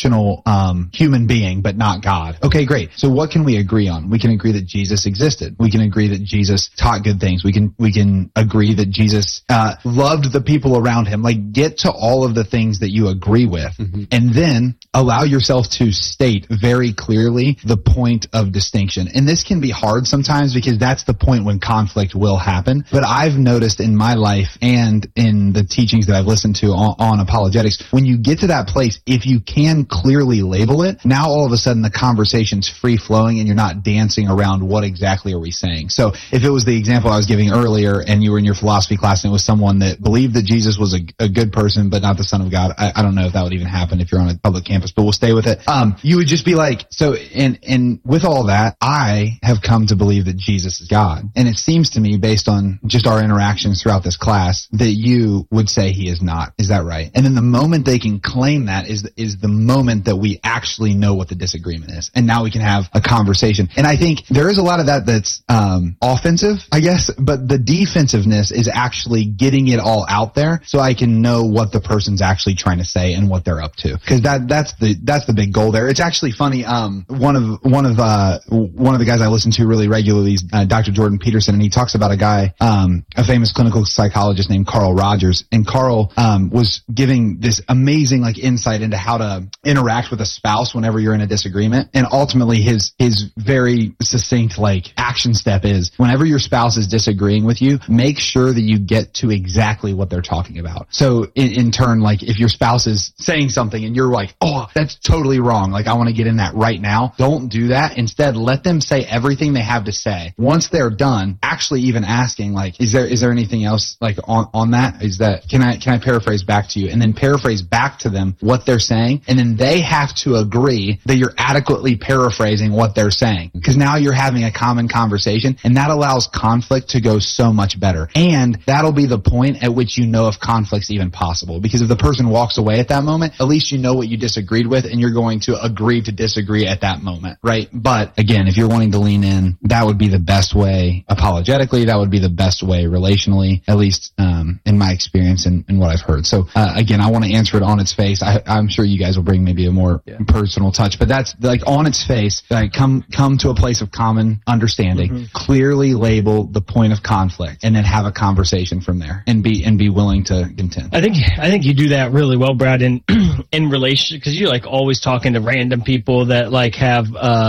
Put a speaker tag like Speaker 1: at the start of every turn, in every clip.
Speaker 1: rational human being, but not God. Okay, great. So what can we agree on? We can agree that Jesus existed. We can agree that Jesus taught good things. We can agree that Jesus loved the people around him. Like, get to all of the things that you agree with, and then allow yourself to state very clearly the point of distinction. And this can be hard sometimes because that's the point when conflict will happen. But I've noticed in my life and in the teachings that I've listened to on apologetics, when you get to that place, if you can clearly label it, now all of a sudden the conversation's free flowing and you're not dancing around what exactly are we saying. So if it was the example I was giving earlier and you were in your philosophy class and it was someone that believed that Jesus was a good person but not the Son of God, I don't know if that would even happen if you're on a public campus, but we'll stay with it. You would just be like, so, and with all that, I have come to believe that Jesus is God. And it seems to me, based on just our interactions throughout this class, that you would say he is not. Is that right? And then the moment they can claim that is the moment that we actually know what the disagreement is. And now we can have a conversation. And I think there is a lot of that that's offensive, I guess, but the defensiveness is actually getting it all out there so I can know what the person's actually trying to say and what they're up to. Because that's the big goal there. It's actually funny. One of the guys I listen to really regularly is Dr. Jordan Peterson, and he talks about a guy, a famous clinical psychologist named Carl Rogers. And Carl was giving this amazing insight into how to interact with a spouse whenever you're in a disagreement. And ultimately his very succinct action step is, whenever your spouse is disagreeing with you, make sure that you get to exactly what they're talking about. So in turn, if your spouse is saying something and you're like, oh, that's totally wrong, I want to get in that right now, don't do that. Instead, let them say everything they have to say. Once they're done, actually even asking, is there anything else on that? Is that, can I paraphrase back to you? And then paraphrase back to them what they're saying. And then they have to agree that you're adequately paraphrasing what they're saying. Because now you're having a common conversation, and that allows conflict to go so much better. And that'll be the point at which you know if conflict's even possible. Because if the person walks away at that moment, at least you know what you disagreed with, and you're going to agree to disagree at that moment, right? But again, if you're wanting to lean in, that would be the best way apologetically. That would be the best way relationally, at least in my experience and what I've heard. So again, I want to answer it on its face. I'm sure you guys will bring maybe a more personal touch, but that's on its face. Come to a place of common understanding, clearly label the point of conflict, and then have a conversation from there, and be willing to contend.
Speaker 2: I think you do that really well, Brad, in relation, because you're always talking to random people that have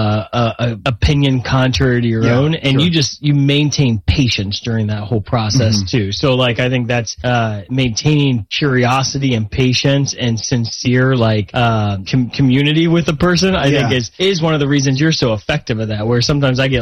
Speaker 2: a opinion contrary to your own, and you maintain patience during that whole process too. So I think that's maintaining curiosity and patience and sincere community with the person. I think is one of the reasons you're so effective at that. Where sometimes I get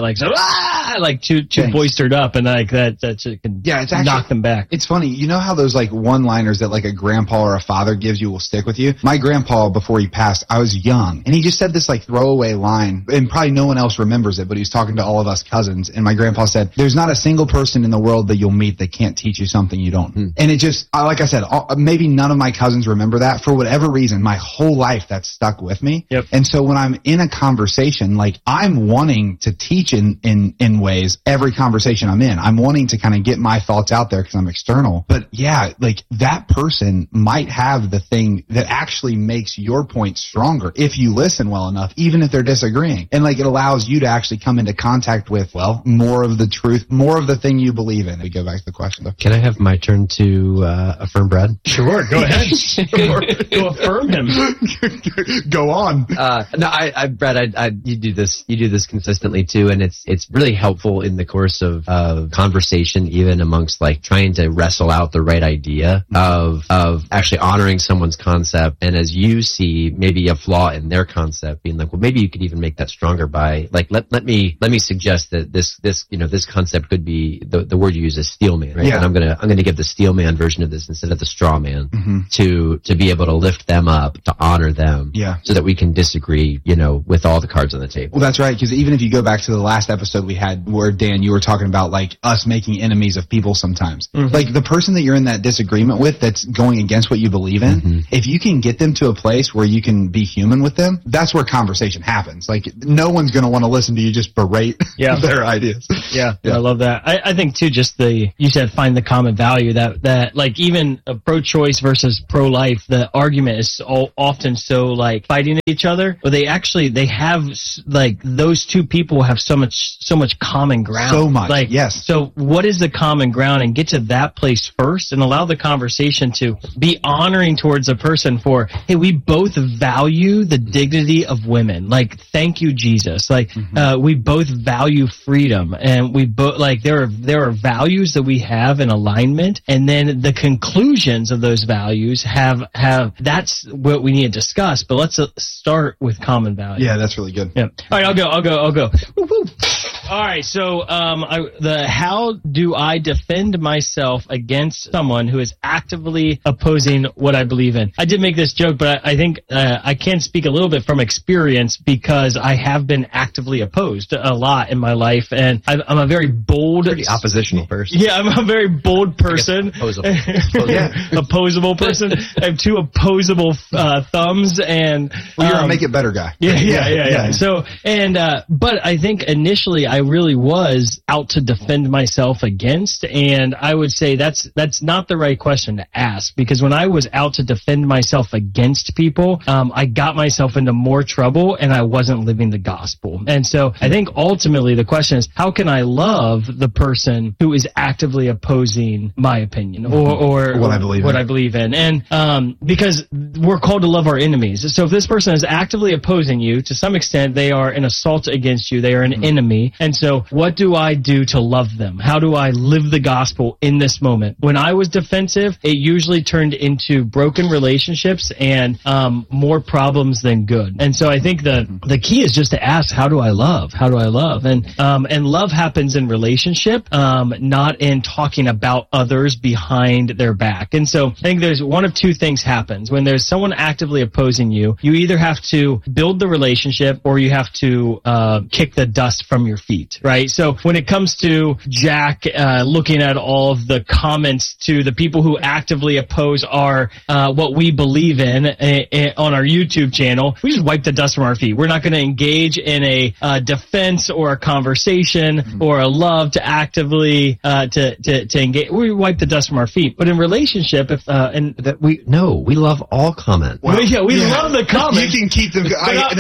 Speaker 2: too boistered up, and that can knock them back.
Speaker 1: It's funny, you know how those one-liners that a grandpa or a father gives you will stick with you. My grandpa, before he passed, I was young, and he just said this throwaway line, and probably no one else remembers it, but he was talking to all of us cousins, and my grandpa said, "There's not a single person in the world that you'll meet that can't teach you something you don't." And it just, like I said, maybe none of my cousins remember that. For whatever reason, my whole life that's stuck with me. And so when I'm in a conversation, I'm wanting to teach in ways every conversation I'm in. I'm wanting to kind of get my thoughts out there because I'm external. But that person might have the thing that actually makes your point stronger if you listen well enough, even if they're disagreeing. And it allows you to actually come into contact with, more of the truth, more of the thing you believe in. We go back to the question though.
Speaker 3: Can I have my turn to affirm Brad?
Speaker 2: Sure, go ahead. Go affirm him.
Speaker 1: Go on.
Speaker 3: No, Brad, you do this consistently too, and it's really helpful in the course of conversation, even amongst trying to wrestle out the right idea of actually honoring someone's concept, and as you see maybe a flaw in their concept, being maybe you could even make that stronger by let me suggest that this concept could be the word you use is steel man, right? And I'm gonna give the steel man version of this instead of the straw man to be able to lift them up, to honor them, so that we can disagree, with all the cards on the table.
Speaker 1: Well, that's right, because even if you go back to the last episode we had had where, Dan, you were talking about like us making enemies of people sometimes.
Speaker 2: Mm-hmm.
Speaker 1: Like the person that you're in that disagreement with that's going against what you believe in, if you can get them to a place where you can be human with them, that's where conversation happens. Like no one's going to want to listen to you just berate their ideas.
Speaker 2: Yeah, I love that. I think too, just you said find the common value that like even a pro-choice versus pro-life, the argument is often so like fighting each other, but they have like those two people have so much common ground.
Speaker 1: So much,
Speaker 2: like,
Speaker 1: yes.
Speaker 2: So what is the common ground, and get to that place first and allow the conversation to be honoring towards a person for, hey, we both value the dignity of women. Like, thank you, Jesus. Like, we both value freedom, and we both like there are values that we have in alignment, and then the conclusions of those values have that's what we need to discuss. But let's start with common value.
Speaker 1: Yeah, that's really good.
Speaker 2: Yeah. All right, I'll go. Woo-hoo. All right, so how do I defend myself against someone who is actively opposing what I believe in? I did make this joke, but I think I can speak a little bit from experience because I have been actively opposed a lot in my life, and I'm a very bold,
Speaker 3: pretty oppositional person.
Speaker 2: Yeah, I'm a very bold person. Opposable person. I have two opposable thumbs, and
Speaker 1: you're a make it better guy.
Speaker 2: Yeah. So, but I think initially I really was out to defend myself against, and I would say that's not the right question to ask, because when I was out to defend myself against people, I got myself into more trouble, and I wasn't living the gospel. And so I think ultimately the question is, how can I love the person who is actively opposing my opinion or what I believe in? And because we're called to love our enemies. So if this person is actively opposing you, to some extent, they are an assault against you. They are an enemy. And so what do I do to love them? How do I live the gospel in this moment? When I was defensive, it usually turned into broken relationships and more problems than good. And so I think the key is just to ask, how do I love? How do I love? And love happens in relationship, not in talking about others behind their back. And so I think there's one of two things happens. When there's someone actively opposing you, you either have to build the relationship or you have to kick the dust from your feet, right? So when it comes to Jack looking at all of the comments to the people who actively oppose our what we believe in on our YouTube channel, we just wipe the dust from our feet. We're not going to engage in a defense or a conversation or a love to actively to engage. We wipe the dust from our feet. But in relationship,
Speaker 3: we love all comments.
Speaker 2: Well, we love the comments.
Speaker 1: You can keep them.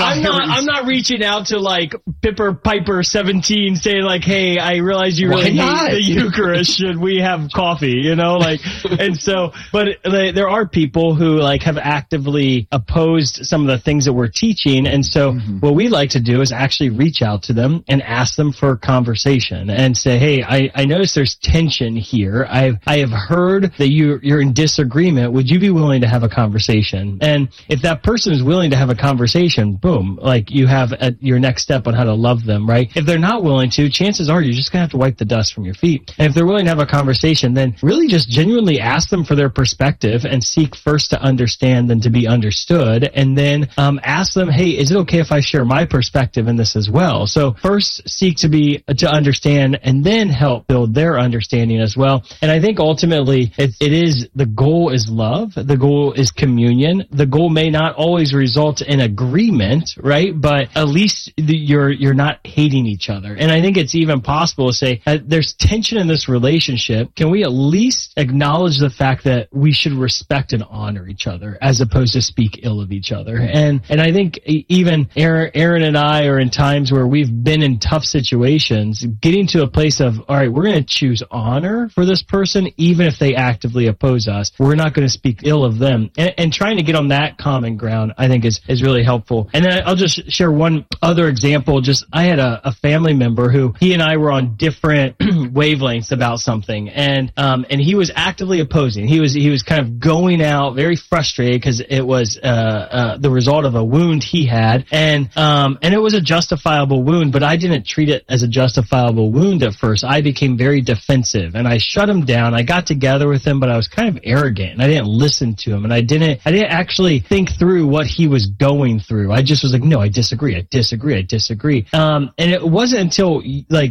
Speaker 2: I'm not reaching out to like Piper 17 saying like, hey, I realize you really hate the Eucharist. Should we have coffee? You know, like, and so, but there are people who like have actively opposed some of the things that we're teaching. And so what we like to do is actually reach out to them and ask them for conversation and say, hey, I notice there's tension here. I have heard that you're in disagreement. Would you be willing to have a conversation? And if that person is willing to have a conversation, boom, like you have your next step on how to love them, right? If they're not willing to, chances are you're just going to have to wipe the dust from your feet. And if they're willing to have a conversation, then really just genuinely ask them for their perspective and seek first to understand than to be understood. And then ask them, hey, is it okay if I share my perspective in this as well? So first seek to understand and then help build their understanding as well. And I think ultimately it is the goal is love. The goal is communion. The goal may not always result in agreement, right? But at least you're not hating each other. And I think it's even possible to say there's tension in this relationship. Can we at least acknowledge the fact that we should respect and honor each other as opposed to speak ill of each other? And I think even Aaron and I are in times where we've been in tough situations, getting to a place of, all right, we're going to choose honor for this person, even if they actively oppose us. We're not going to speak ill of them. And trying to get on that common ground, I think is really helpful. And then I'll just share one other example. Just I had a family member who he and I were on different wavelengths about something, and he was actively opposing. He was kind of going out very frustrated because it was the result of a wound he had, and it was a justifiable wound, but I didn't treat it as a justifiable wound at first. I became very defensive and I shut him down. I got together with him, but I was kind of arrogant and I didn't listen to him, and I didn't actually think through what he was going through. I just was like, no, I disagree. And it wasn't until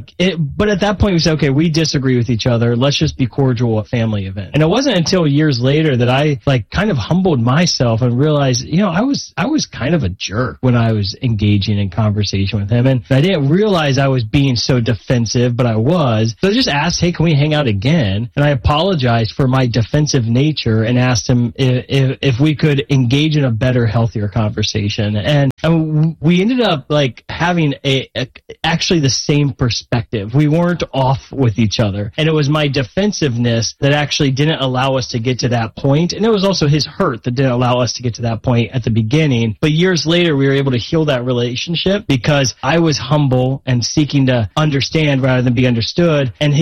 Speaker 2: but at that point we said, okay, we disagree with each other. Let's just be cordial at family event. And it wasn't until years later that I kind of humbled myself and realized, I was kind of a jerk when I was engaging in conversation with him. And I didn't realize I was being so defensive, but I was. So I just asked, hey, can we hang out again? And I apologized for my defensive nature and asked him if we could engage in a better, healthier conversation. And we ended up having actually the same perspective. We weren't off with each other. And it was my defensiveness that actually didn't allow us to get to that point. And it was also his hurt that didn't allow us to get to that point at the beginning. But years later, we were able to heal that relationship because I was humble and seeking to understand rather than be understood. And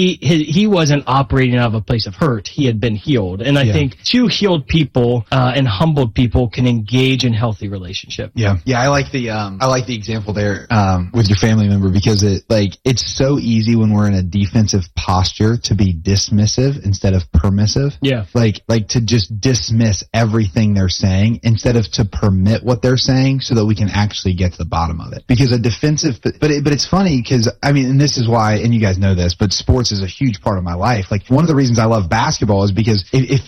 Speaker 2: he wasn't operating out of a place of hurt. He had been healed. And I think two healed people and humbled people can engage in healthy relationship.
Speaker 1: Yeah. I like the example there with your family member, because it's so easy when we're in a defensive posture to be dismissive instead of permissive.
Speaker 2: Yeah.
Speaker 1: Like to just dismiss everything they're saying instead of to permit what they're saying so that we can actually get to the bottom of it. Because a defensive, but it's funny because, and this is why, and you guys know this, but sports is a huge part of my life. One of the reasons I love basketball is because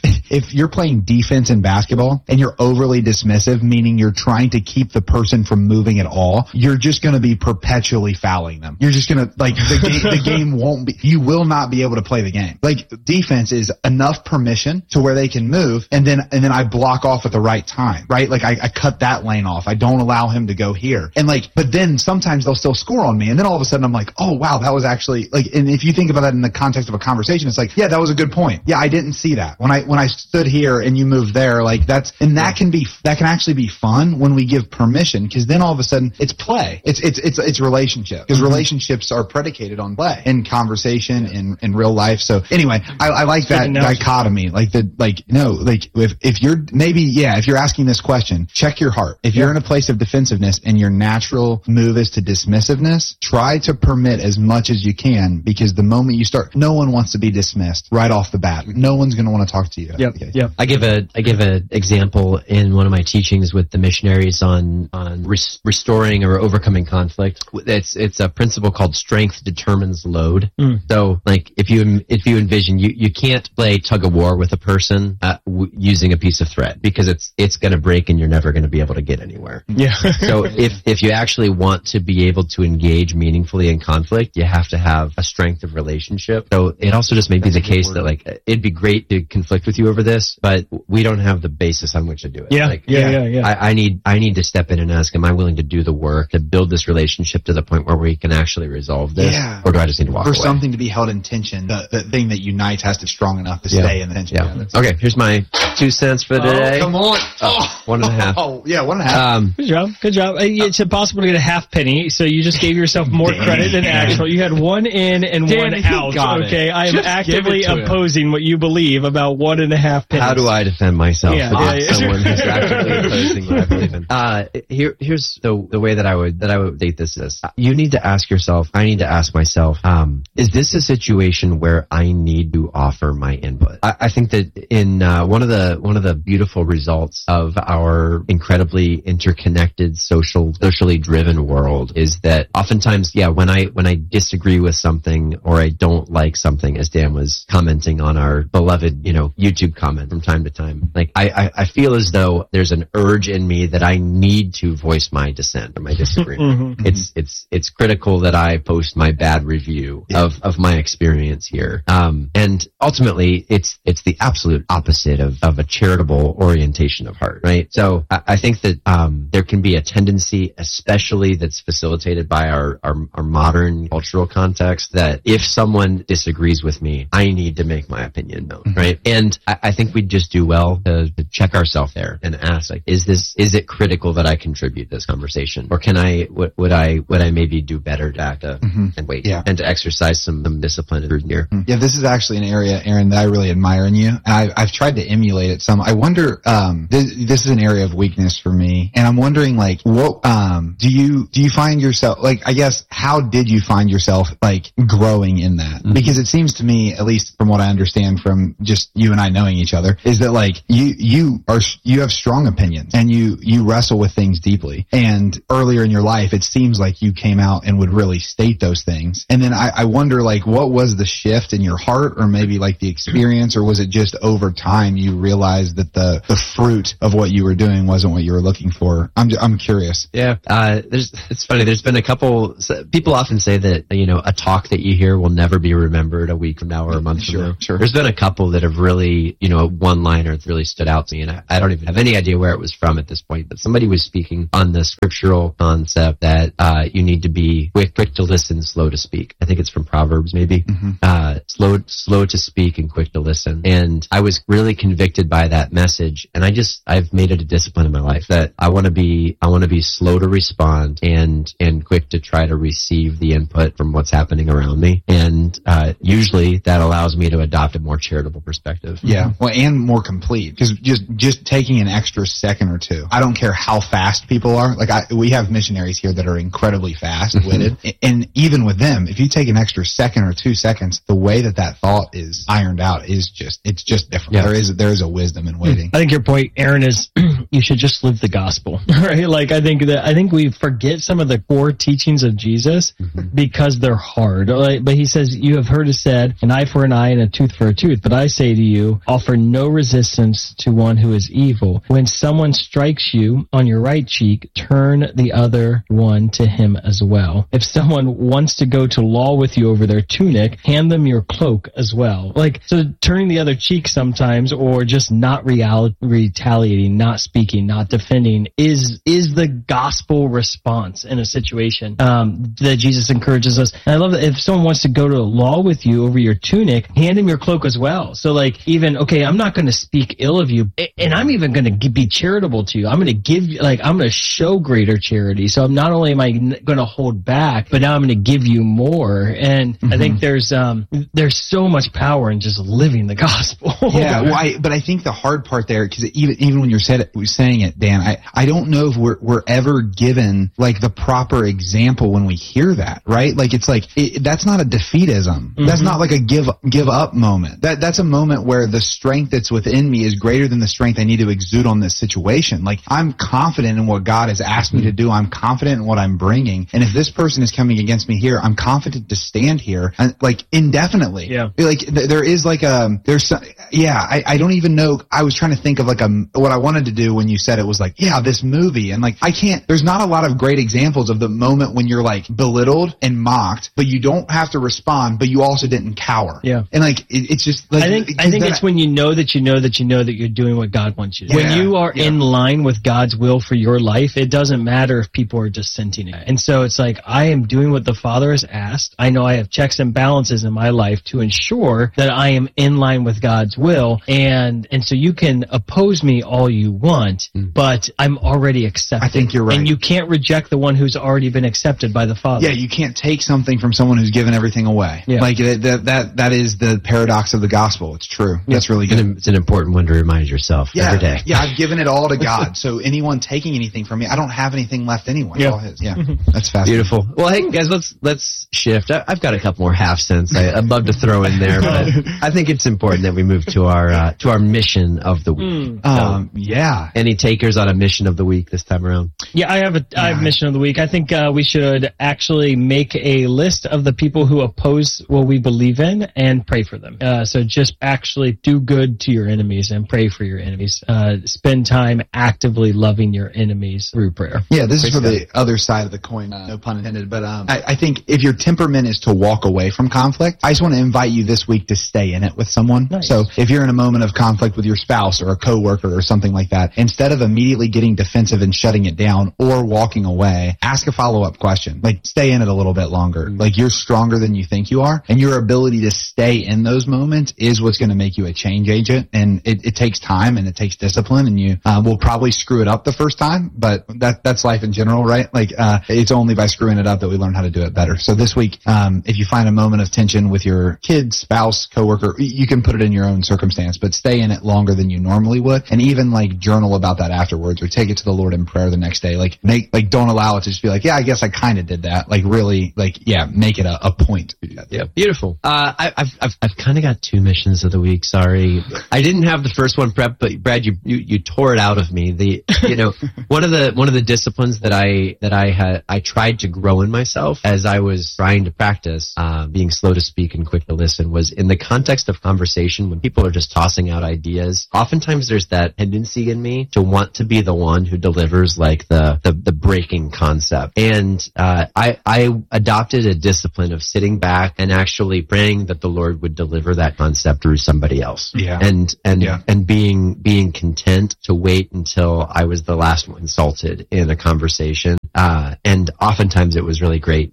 Speaker 1: if you're playing defense in basketball and you're overly dismissive, meaning you're trying to keep the person from moving at all, you're just going to be perpetually fouling them. You're just going to, the game won't be, you will not be able to play the game. Defense is enough permission to where they can move, and then I block off at the right time, right? I cut that lane off. I don't allow him to go here. And but then sometimes they'll still score on me, and then all of a sudden I'm like, oh wow, that was actually, and if you think about that in the context of a conversation, it's yeah, that was a good point. Yeah, I didn't see that. When I stood here and you moved there, that can actually be fun when we give permission, because then all of a sudden it's play. It's relationship, because relationships are predicated on play and conversation in real life. So anyway, I like that dichotomy. If you're asking this question, check your heart. If you're in a place of defensiveness and your natural move is to dismissiveness, try to permit as much as you can, because the moment you start, no one wants to be dismissed right off the bat. No one's going to want to talk to you.
Speaker 2: Yep.
Speaker 3: I give an example in one of my teachings with the missionaries on restoring or overcoming conflict. It's a principle called strength determines load. So if you envision, you can't play tug of war with a person using a piece of thread, because it's going to break and you're never going to be able to get anywhere.
Speaker 2: Yeah.
Speaker 3: So if you actually want to be able to engage meaningfully in conflict, you have to have a strength of relationship. So it also just may be the case that it'd be great to conflict with you over this, but we don't have the basis on which to do it.
Speaker 2: Yeah.
Speaker 3: I need to step in and ask, am I willing to do the work to build this relationship to the point where we can actually resolve this?
Speaker 1: Yeah.
Speaker 3: Or do I just need to walk away?
Speaker 1: For something to be held in tension, the thing that unites has to be strong enough to stay in the tension.
Speaker 3: Yeah. Okay, here's my 2 cents for today.
Speaker 1: Come on.
Speaker 3: 1.5.
Speaker 1: Oh, yeah, 1.5.
Speaker 2: Good job. It's impossible to get a half penny, so you just gave yourself more credit than actual. You had one in and one out. Okay, I am actively opposing what you believe about 1.5 pennies.
Speaker 3: How do I defend myself against someone who's actively opposing what I believe in? Here's the way that I would date this is, you need to ask yourself, I need to ask myself, is this a situation where I need to offer my input? I think that in one of the beautiful results of our incredibly interconnected socially driven world is that oftentimes, when I disagree with something or I don't like something, as Dan was commenting on our beloved, YouTube comment from time to time, I feel as though there's an urge in me that I need to voice my dissent or my disagreement. It's critical that I post my bad review of my experience here. And ultimately it's the absolute opposite of a charitable orientation of heart, right? So I think that there can be a tendency, especially that's facilitated by our modern cultural context, that if someone disagrees with me, I need to make my opinion known, right? And I think we'd just do well to check ourselves there and ask, is it critical that I contribute this conversation, or can would I maybe do better to and wait and to exercise some discipline here?
Speaker 1: Yeah, this is actually an area, Aaron, that I really admire in you, and I've tried to emulate it some. I wonder, this is an area of weakness for me, and I'm wondering, what do you find yourself, I guess, how did you find yourself growing in that? Because it seems to me, at least from what I understand from just you and I knowing each other, is that you have strong opinions and you wrestle with things deeply. And earlier in your life, it seems like you came out out and would really state those things. And then I wonder, like, what was the shift in your heart, or maybe like the experience, or was it just over time you realized that the fruit of what you were doing wasn't what you were looking for? I'm curious.
Speaker 3: Yeah. It's funny. There's been a couple, people often say that, a talk that you hear will never be remembered a week from now or a month from now.
Speaker 1: Sure.
Speaker 3: There's been a couple that have really, one-liner that really stood out to me, and I don't even have any idea where it was from at this point, but somebody was speaking on the scriptural concept that you need to be quick to listen, slow to speak. I think it's from Proverbs, maybe. Mm-hmm. Slow to speak and quick to listen. And I was really convicted by that message, and I've made it a discipline in my life that I want to be slow to respond and quick to try to receive the input from what's happening around me. And usually that allows me to adopt a more charitable perspective.
Speaker 1: Yeah, well, and more complete, because just taking an extra second or two. I don't care how fast people are. Like we have missionaries here that are incredibly fast-witted, and even with them, if you take an extra second or 2 seconds, the way that thought is ironed out is it's just different. Yeah. There is a wisdom in waiting.
Speaker 2: I think your point, Aaron, is you should just live the gospel, right? Like I think we forget some of the core teachings of Jesus because they're hard. But he says, "You have heard it said, an eye for an eye and a tooth for a tooth. But I say to you, offer no resistance to one who is evil. When someone strikes you on your right cheek, turn the other one to him as well. If someone wants to go to law with you over their tunic, hand them your cloak as well." Like, so turning the other cheek sometimes, or just not retaliating, not speaking, not defending, is the gospel response in a situation that Jesus encourages us. And I love that if someone wants to go to law with you over your tunic, hand him your cloak as well. So like, even, okay, I'm not going to speak ill of you, and I'm even going to be charitable to you. I'm going to give you, like, I'm going to show greater charity. So not only am I going to hold back, but now I'm going to give you more. And I think there's so much power in just living the gospel.
Speaker 1: Yeah, well, but I think the hard part there, because even when you're saying it, Dan, I don't know if we're ever given like the proper example when we hear that, right? Like it's like that's not a defeatism. That's not like a give up moment. That's a moment where the strength that's within me is greater than the strength I need to exude on this situation. Like I'm confident in what God has asked me to do. I'm confident in what I'm bringing. And if this person is coming against me here, I'm confident to stand here and like indefinitely. Yeah. Like there is like I don't even know. I was trying to think of like what I wanted to do when you said it was like, this movie. And like, there's not a lot of great examples of the moment when you're like belittled and mocked, but you don't have to respond, but you also didn't cower. Yeah. And like, it's just like,
Speaker 2: I think it's when you know that you're doing what God wants you to do. When you are in line with God's will for your life, it doesn't matter if people are dissenting it. And so it's like, I am doing what the Father has asked. I know I have checks and balances in my life to ensure that I am in line with God's will. And so you can oppose me all you want, but I'm already accepted.
Speaker 1: I think you're right.
Speaker 2: And you can't reject the one who's already been accepted by the Father.
Speaker 1: Yeah, you can't take something from someone who's given everything away. Yeah. Like that is the paradox of the gospel. It's true. Yeah. That's really good.
Speaker 3: It's an important one to remind yourself every day.
Speaker 1: Yeah, I've given it all to God. So anyone taking anything from me, I don't have anything left anyway. It's all his. Yeah. That's fascinating.
Speaker 3: Beautiful. Well, hey guys, let's shift. I've got a couple more half cents I'd love to throw in there, but I think it's important that we move to our mission of the week. Any takers on a mission of the week this time around?
Speaker 2: Yeah, I have a mission of the week. I think we should actually make a list of the people who oppose what we believe in and pray for them. So just actually do good to your enemies and pray for your enemies. Spend time actively loving your enemies through prayer.
Speaker 1: Yeah, this is for the other side of the coin, no pun intended. But I think if your temperament is to walk away from conflict, I just want to invite you this week to stay in it with someone. Nice. So if you're in a moment of conflict with your spouse or a coworker or something like that, instead of immediately getting defensive and shutting it down or walking away, ask a follow-up question. Like, stay in it a little bit longer. Like, you're stronger than you think you are, and your ability to stay in those moments is what's going to make you a change agent. And it takes time and it takes discipline, and you will probably screw it up the first time, but that's life in general, right? Like, it's only by screwing it up that we learn how to do it better. So this week, if you find a moment of tension with your kid, spouse, coworker, you can put it in your own circumstance, but stay in it longer than you normally would, and even like journal about that afterwards, or take it to the Lord in prayer the next day. Like, don't allow it to just be like, I guess I kind of did that. Like, really, make it a point.
Speaker 3: Yeah, beautiful. I've kind of got two missions of the week. Sorry, I didn't have the first one prepped, but Brad, you tore it out of me. One of the disciplines that I try tried to grow in myself as I was trying to practice being slow to speak and quick to listen was in the context of conversation when people are just tossing out ideas. Oftentimes there's that tendency in me to want to be the one who delivers like the breaking concept. And I adopted a discipline of sitting back and actually praying that the Lord would deliver that concept through somebody else.
Speaker 1: Yeah.
Speaker 3: And being content to wait until I was the last one consulted in a conversation. And oftentimes it was really great.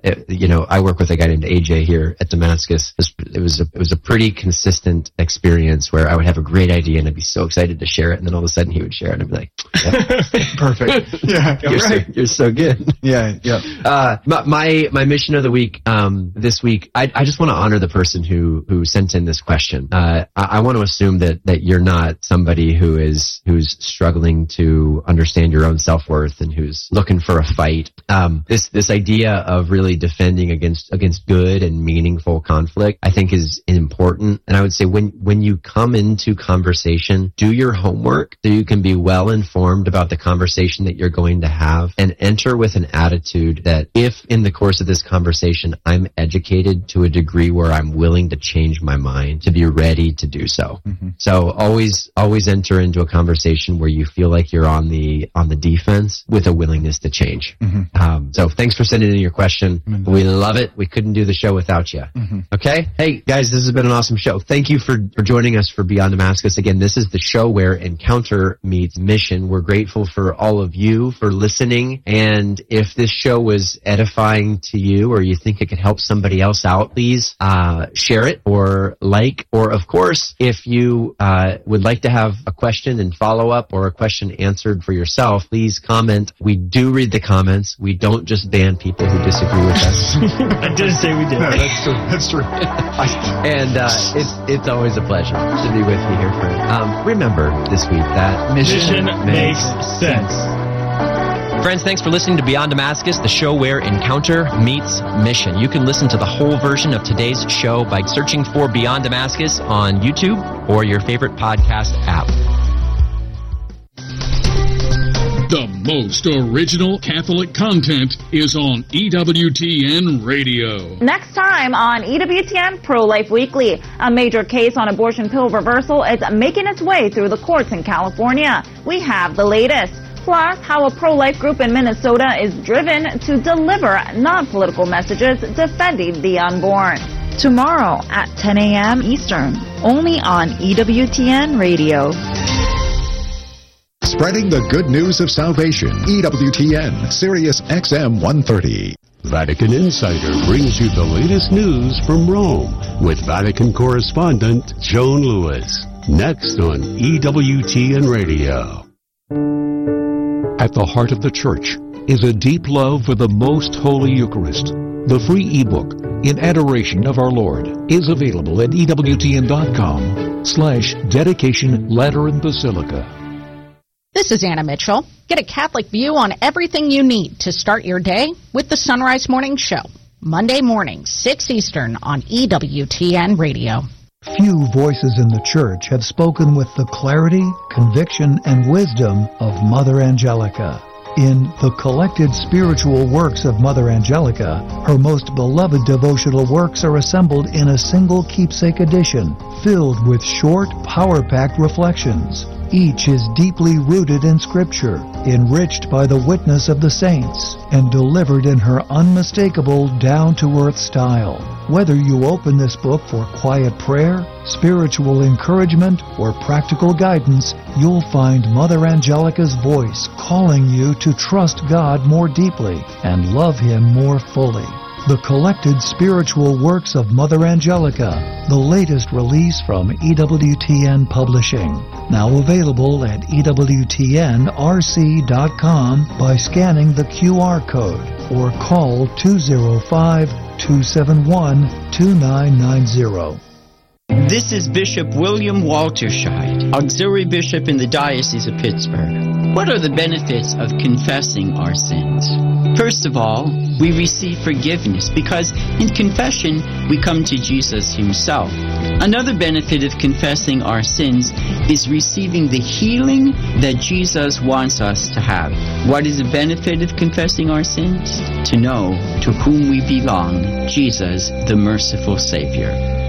Speaker 3: I work with a guy named AJ here at Damascus. It was a pretty consistent experience where I would have a great idea and I'd be so excited to share it, and then all of a sudden he would share it and I'd be like, yeah.
Speaker 1: Perfect. Yeah.
Speaker 3: You're so good.
Speaker 1: Yeah. Yeah.
Speaker 3: My mission of the week, this week, I just want to honor the person who sent in this question. I want to assume that you're not somebody who's struggling to understand your own self-worth and who's looking for a fight. This idea of really defending against good and meaningful conflict, I think is important. And I would say when you come into conversation, do your homework so you can be well informed about the conversation that you're going to have, and enter with an attitude that if in the course of this conversation I'm educated to a degree where I'm willing to change my mind, to be ready to do so. Mm-hmm. So always enter into a conversation where you feel like you're on the defense with a willingness to change. Mm-hmm. So thanks for sending in your question. Mm-hmm. We love it. We couldn't do the show without you. Mm-hmm. Okay? Hey, guys, this has been an awesome show. Thank you for joining us for Beyond Damascus. Again, this is the show where encounter meets mission. We're grateful for all of you for listening. And if this show was edifying to you or you think it could help somebody else out, please share it or like. Or, of course, if you would like to have a question and follow up or a question answered for yourself, please comment. We do read the comments. We don't just ban people who disagree with us.
Speaker 2: I didn't say we did.
Speaker 1: No, that's true.
Speaker 3: And it's always a pleasure to be with you here, friend. Remember this week that
Speaker 2: mission makes sense.
Speaker 3: Friends, thanks for listening to Beyond Damascus, the show where encounter meets mission. You can listen to the whole version of today's show by searching for Beyond Damascus on YouTube or your favorite podcast app.
Speaker 4: The most original Catholic content is on EWTN Radio.
Speaker 5: Next time on EWTN Pro-Life Weekly, a major case on abortion pill reversal is making its way through the courts in California. We have the latest. Plus, how a pro-life group in Minnesota is driven to deliver non-political messages defending the unborn. Tomorrow at 10 a.m. Eastern, only on EWTN Radio.
Speaker 6: Spreading the good news of salvation. EWTN, Sirius XM 130.
Speaker 7: Vatican Insider brings you the latest news from Rome with Vatican correspondent Joan Lewis. Next on EWTN Radio.
Speaker 8: At the heart of the Church is a deep love for the Most Holy Eucharist. The free ebook, In Adoration of Our Lord, is available at EWTN.com/dedication Lateran Basilica.
Speaker 9: This is Anna Mitchell. Get a Catholic view on everything you need to start your day with the Sunrise Morning Show. Monday morning, 6 Eastern on EWTN Radio.
Speaker 10: Few voices in the Church have spoken with the clarity, conviction, and wisdom of Mother Angelica. In the collected spiritual works of Mother Angelica, her most beloved devotional works are assembled in a single keepsake edition, filled with short, power-packed reflections. Each is deeply rooted in Scripture, enriched by the witness of the saints, and delivered in her unmistakable, down-to-earth style. Whether you open this book for quiet prayer, spiritual encouragement, or practical guidance, you'll find Mother Angelica's voice calling you to trust God more deeply and love Him more fully. The collected spiritual works of Mother Angelica, the latest release from EWTN Publishing. Now available at EWTNRC.com by scanning the QR code or call 205-271-2990.
Speaker 11: This is Bishop William Walterscheid, Auxiliary Bishop in the Diocese of Pittsburgh. What are the benefits of confessing our sins? First of all, we receive forgiveness because in confession we come to Jesus Himself. Another benefit of confessing our sins is receiving the healing that Jesus wants us to have. What is the benefit of confessing our sins? To know to whom we belong, Jesus, the merciful Savior.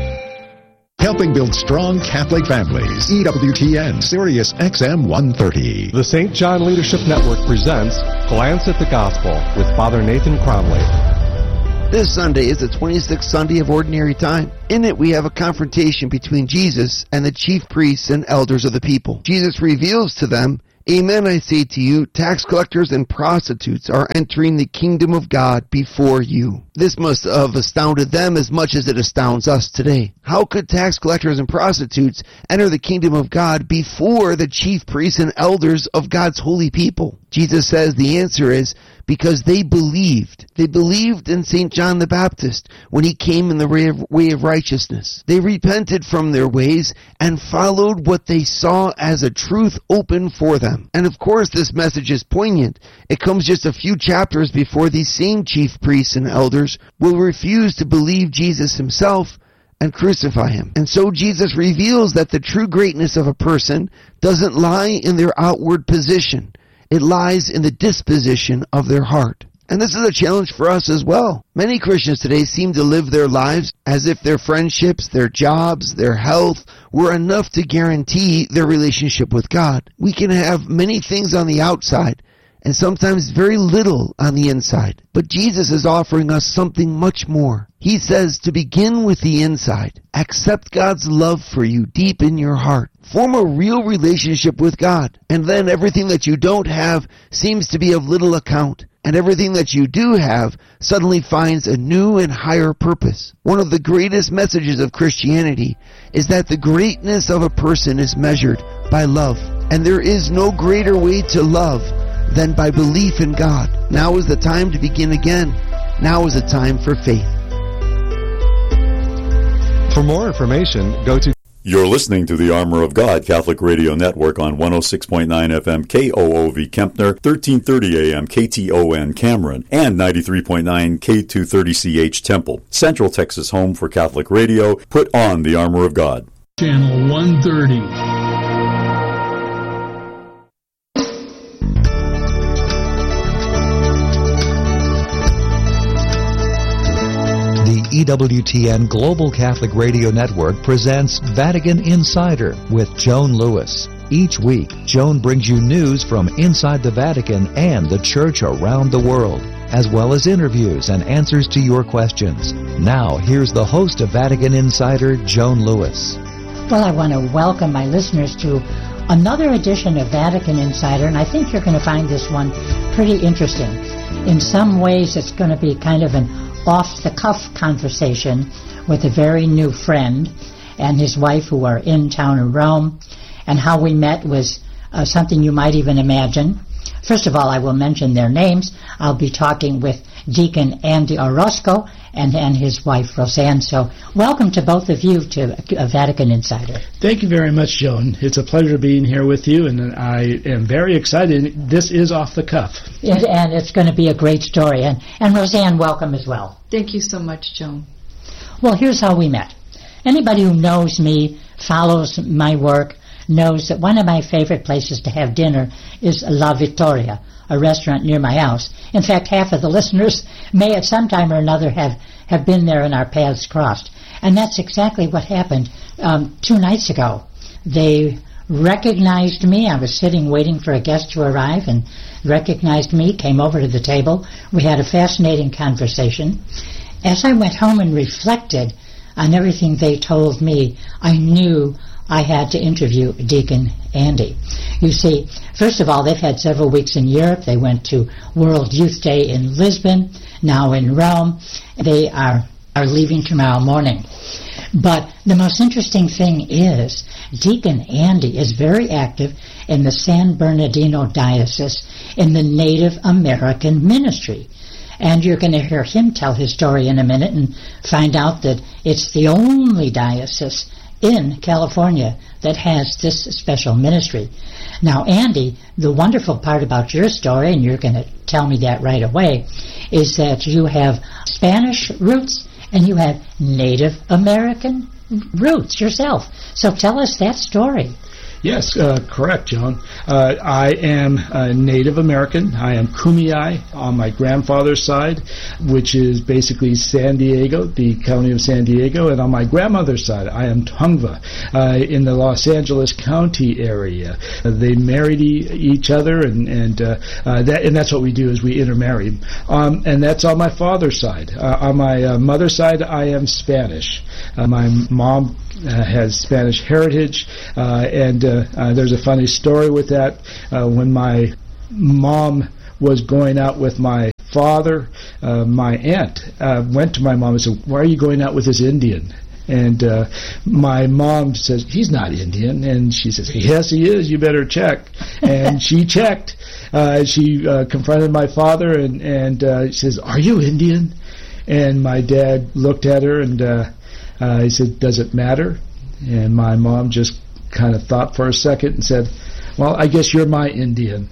Speaker 6: Helping build strong Catholic families. EWTN, Sirius XM 130.
Speaker 12: The St. John Leadership Network presents Glance at the Gospel with Father Nathan Cromley.
Speaker 13: This Sunday is the 26th Sunday of Ordinary Time. In it, we have a confrontation between Jesus and the chief priests and elders of the people. Jesus reveals to them, "Amen, I say to you, tax collectors and prostitutes are entering the kingdom of God before you." This must have astounded them as much as it astounds us today. How could tax collectors and prostitutes enter the kingdom of God before the chief priests and elders of God's holy people? Jesus says the answer is because they believed. They believed in St. John the Baptist when he came in the way of righteousness. They repented from their ways and followed what they saw as a truth open for them. And of course, this message is poignant. It comes just a few chapters before these same chief priests and elders will refuse to believe Jesus himself and crucify him. And so Jesus reveals that the true greatness of a person doesn't lie in their outward position. It lies in the disposition of their heart. And this is a challenge for us as well. Many Christians today seem to live their lives as if their friendships, their jobs, their health were enough to guarantee their relationship with God. We can have many things on the outside and sometimes very little on the inside. But Jesus is offering us something much more. He says to begin with the inside. Accept God's love for you deep in your heart. Form a real relationship with God. And then everything that you don't have seems to be of little account. And everything that you do have suddenly finds a new and higher purpose. One of the greatest messages of Christianity is that the greatness of a person is measured by love. And there is no greater way to love than by belief in God. Now is the time to begin again. Now is the time for faith.
Speaker 12: For more information, go to...
Speaker 14: You're listening to the Armor of God Catholic Radio Network on 106.9 FM KOOV Kempner, 1330 AM KTON Cameron, and 93.9 K230CH Temple. Central Texas home for Catholic radio. Put on the Armor of God.
Speaker 4: Channel 130.
Speaker 10: The EWTN Global Catholic Radio Network presents Vatican Insider with Joan Lewis. Each week, Joan brings you news from inside the Vatican and the Church around the world, as well as interviews and answers to your questions. Now, here's the host of Vatican Insider, Joan Lewis.
Speaker 15: Well, I want to welcome my listeners to another edition of Vatican Insider, and I think you're going to find this one pretty interesting. In some ways, it's going to be kind of an off-the-cuff conversation with a very new friend and his wife who are in town in Rome, and how we met was something you might even imagine. First of all, I will mention their names. I'll be talking with Deacon Andy Orozco and his wife Roseanne. So welcome to both of you to Vatican Insider.
Speaker 16: Thank you very much, Joan. It's a pleasure being here with you, and I am very excited. This is off the cuff.
Speaker 15: And it's going to be a great story. And Roseanne, welcome as well.
Speaker 17: Thank you so much, Joan.
Speaker 15: Well, here's how we met. Anybody who knows me, follows my work, knows that one of my favorite places to have dinner is La Vittoria, a restaurant near my house. In fact, half of the listeners may at some time or another have been there and our paths crossed. And that's exactly what happened 2 nights ago. They recognized me. I was sitting waiting for a guest to arrive and recognized me, came over to the table. We had a fascinating conversation. As I went home and reflected on everything they told me, I knew I had to interview Deacon Andy. You see, first of all, they've had several weeks in Europe. They went to World Youth Day in Lisbon, now in Rome. They are leaving tomorrow morning. But the most interesting thing is Deacon Andy is very active in the San Bernardino Diocese in the Native American ministry. And you're going to hear him tell his story in a minute and find out that it's the only diocese in California that has this special ministry. Now, Andy, the wonderful part about your story, and you're going to tell me that right away, is that you have Spanish roots and you have Native American roots yourself. So tell us that story.
Speaker 16: Yes, correct, Joan. I am a Native American. I am Kumeyaay on my grandfather's side, which is basically San Diego, the county of San Diego. And on my grandmother's side, I am Tongva in the Los Angeles County area. They married each other, and that's what we do, is we intermarry. And that's on my father's side. On my mother's side, I am Spanish. My mom has Spanish heritage, and there's a funny story with that. When my mom was going out with my father, my aunt went to my mom and said, "Why are you going out with this Indian?" And my mom says, "He's not Indian." And she says, "Yes, he is. You better check." And she checked. She confronted my father, and she says, "Are you Indian?" And my dad looked at her, and he said, "Does it matter?" And my mom just kind of thought for a second and said, "Well, I guess you're my Indian."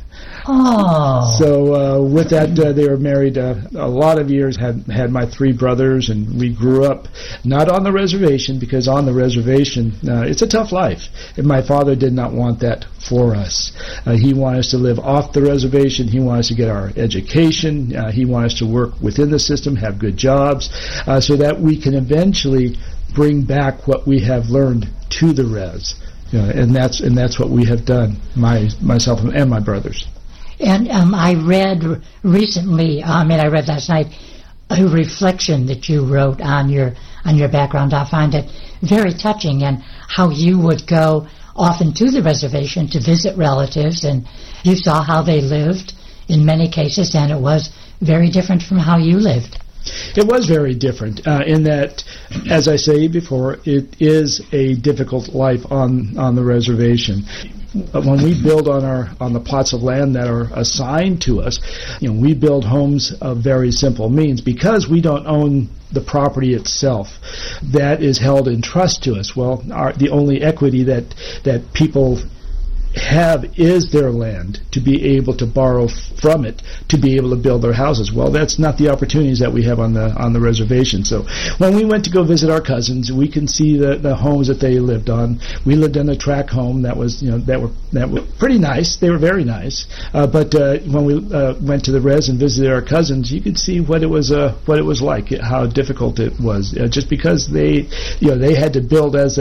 Speaker 15: Oh.
Speaker 16: So with that, they were married a lot of years, had my 3 brothers, and we grew up not on the reservation, because on the reservation, it's a tough life. And my father did not want that for us. He wanted us to live off the reservation. He wanted us to get our education. He wanted us to work within the system, have good jobs, so that we can eventually bring back what we have learned to the res. And that's what we have done, myself and my brothers.
Speaker 15: And I read recently, I read last night, a reflection that you wrote on your background. I find it very touching, and how you would go often to the reservation to visit relatives, and you saw how they lived in many cases, and it was very different from how you lived.
Speaker 16: It was very different in that, as I say before, it is a difficult life on the reservation. When we build on the plots of land that are assigned to us, we build homes of very simple means, because we don't own the property itself. That is held in trust to us. Well, the only equity that people have is their land, to be able to borrow from it to be able to build their houses. Well, that's not the opportunities that we have on the reservation. So when we went to go visit our cousins, we can see the homes that they lived on. We lived in a tract home that was that were pretty nice. They were very nice. But when we went to the res and visited our cousins, you could see what it was like, how difficult it was, just because they had to build as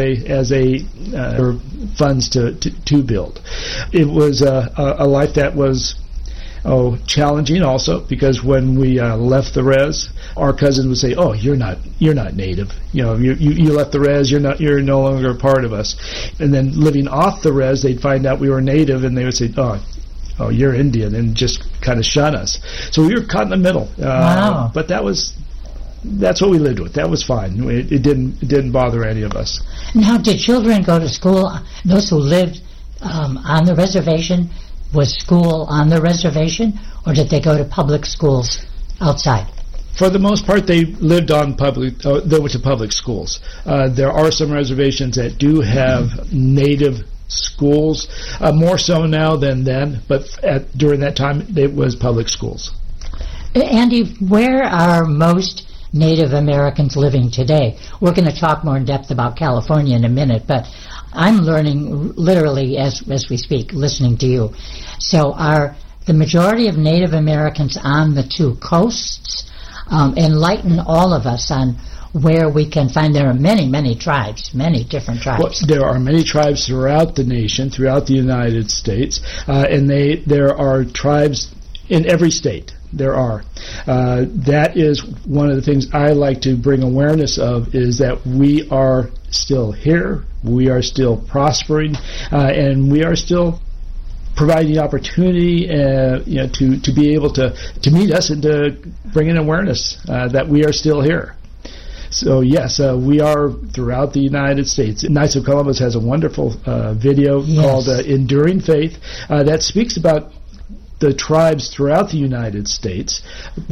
Speaker 16: funds to build. It was a life that was challenging also, because when we left the res, our cousins would say, "Oh, you're not native. You left the res. You're no longer a part of us." And then living off the res, they'd find out we were native, and they would say, "Oh, you're Indian," and just kind of shun us. So we were caught in the middle.
Speaker 15: Wow.
Speaker 16: But that's what we lived with. That was fine. It didn't bother any of us.
Speaker 15: Now, did children go to school? Those who lived on the reservation, was school on the reservation, or did they go to public schools outside?
Speaker 16: For the most part, they lived on they went to public schools. There are some reservations that do have native schools, more so now than then, but during that time, it was public schools.
Speaker 15: Andy, where are most Native Americans living today? We're going to talk more in depth about California in a minute, but I'm learning literally as we speak, listening to you. So are the majority of Native Americans on the 2 coasts? Enlighten all of us on where we can find. There are many tribes, many different tribes.
Speaker 16: Well, there are many tribes throughout the nation, throughout the United States, and there are tribes in every state. There are. That is one of the things I like to bring awareness of, is that we are still here, we are still prospering, and we are still providing the opportunity to be able to meet us and to bring in awareness that we are still here. So yes, we are throughout the United States. Knights of Columbus has a wonderful video called Enduring Faith that speaks about the tribes throughout the United States.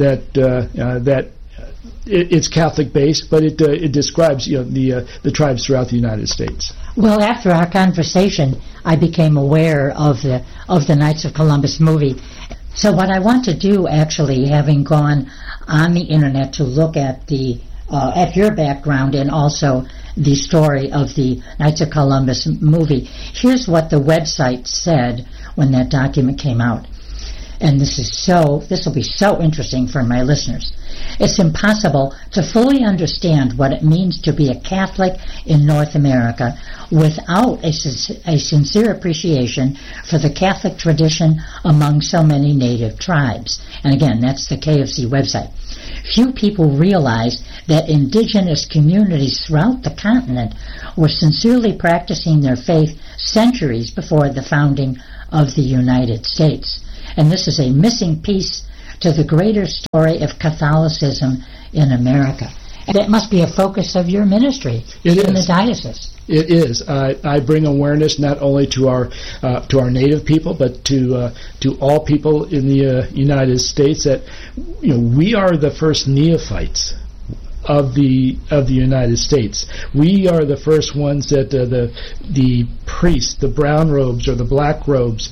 Speaker 16: That it's Catholic based, but it describes the tribes throughout the United States.
Speaker 15: Well, after our conversation, I became aware of the Knights of Columbus movie. So what I want to do, actually, having gone on the internet to look at the at your background and also the story of the Knights of Columbus movie. Here's what the website said when that document came out. And this will be so interesting for my listeners. It's impossible to fully understand what it means to be a Catholic in North America without a sincere appreciation for the Catholic tradition among so many native tribes. And again, that's the KFC website. Few people realize that indigenous communities throughout the continent were sincerely practicing their faith centuries before the founding of the United States. And this is a missing piece to the greater story of Catholicism in America. And that must be a focus of your ministry in the diocese.
Speaker 16: It is. I bring awareness not only to our native people, but to all people in the United States that we are the first neophytes of the United States. We are the first ones that the priests, the brown robes or the black robes,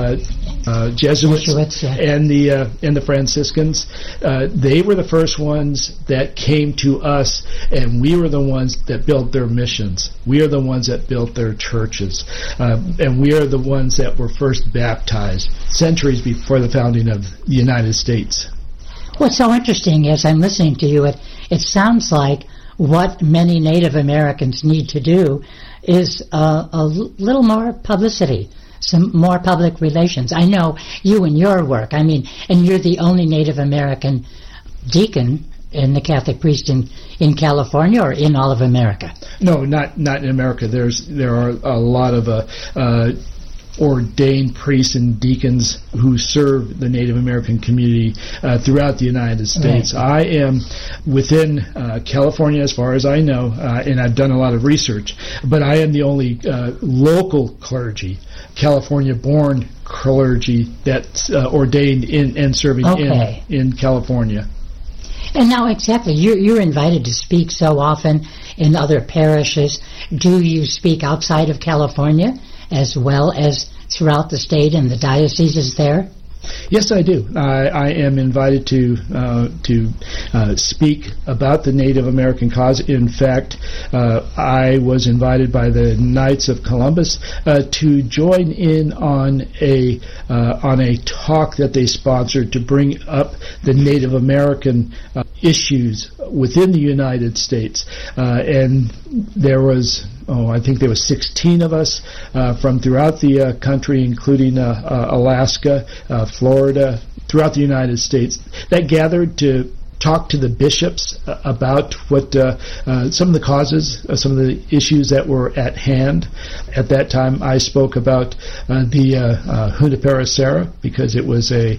Speaker 16: Jesuits and the Franciscans, they were the first ones that came to us, and we were the ones that built their missions. We are the ones that built their churches, and we are the ones that were first baptized centuries before the founding of the United States.
Speaker 15: What's so interesting is I'm listening to you, it sounds like what many Native Americans need to do is a little more publicity, some more public relations. I know you and your work, and you're the only Native American deacon in the Catholic priest in California or in all of America?
Speaker 16: No, not in America. There are a lot of ordained priests and deacons who serve the Native American community throughout the United States. Right. I am within California as far as I know, and I've done a lot of research, but I am the only local clergy, California-born clergy that's ordained and serving in California.
Speaker 15: And now exactly, you're invited to speak so often in other parishes. Do you speak outside of California as well as throughout the state and the dioceses there?
Speaker 16: Yes, I do. I am invited to speak about the Native American cause. In fact, I was invited by the Knights of Columbus to join in on a talk that they sponsored to bring up the Native American issues within the United States, and there was. I think there were 16 of us from throughout the country, including Alaska, Florida, throughout the United States, that gathered to talk to the bishops about what some of the causes, some of the issues that were at hand. At that time, I spoke about the Junipero Serra because it was a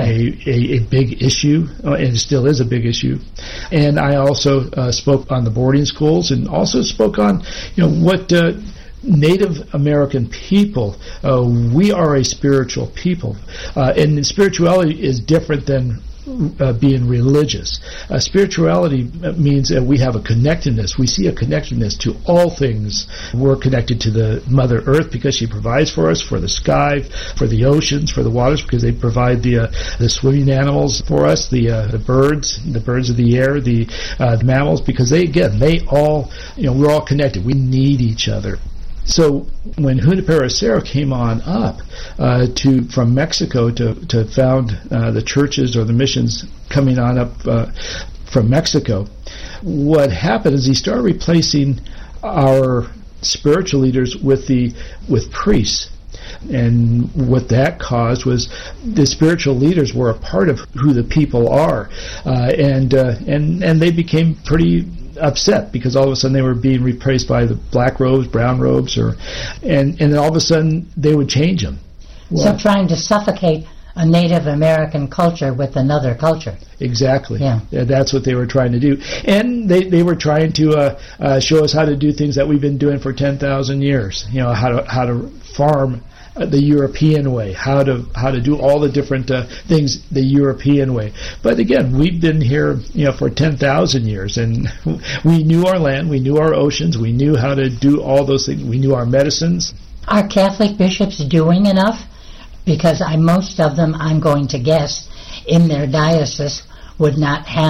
Speaker 16: big issue, and it still is a big issue. And I also spoke on the boarding schools, and also spoke on what. Native American people, we are a spiritual people, and spirituality is different than being religious. Spirituality means that we have a connectedness. We see a connectedness to all things. We're connected to the Mother Earth because she provides for us, for the sky, for the oceans, for the waters, because they provide the swimming animals for us, the birds of the air, the mammals, because they all, we're all connected. We need each other. So when Junipero Serra came on up from Mexico to found the churches or the missions coming on up from Mexico, what happened is he started replacing our spiritual leaders with priests. And what that caused was the spiritual leaders were a part of who the people are, and they became pretty upset because all of a sudden they were being replaced by the black robes, brown robes, and then all of a sudden they would change them.
Speaker 15: So trying to suffocate a Native American culture with another culture.
Speaker 16: Exactly. Yeah. That's what they were trying to do. And they were trying to show us how to do things that we've been doing for 10,000 years. How to farm the European way, how to do all the different things the European way. But again, we've been here, for 10,000 years, and we knew our land, we knew our oceans, we knew how to do all those things, we knew our medicines.
Speaker 15: Are Catholic bishops doing enough? Because most of them, I'm going to guess, in their diocese would not have